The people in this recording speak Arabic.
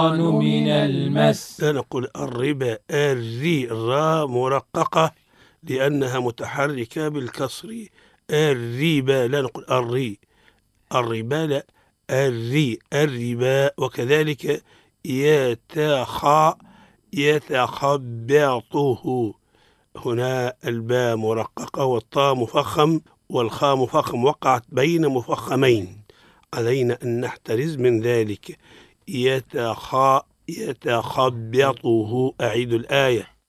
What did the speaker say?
من المس. لا نقول الربا، الري، الراء مرققة لأنها متحركة بالكسر. الربا، لا نقول الري، الربا لا، الري، الربا. وكذلك يتخبطه، هنا الباء مرققة والطاء مفخم والخاء مفخم، وقعت بين مفخمين، علينا أن نحترز من ذلك. يتخبطه. أعيد الآية.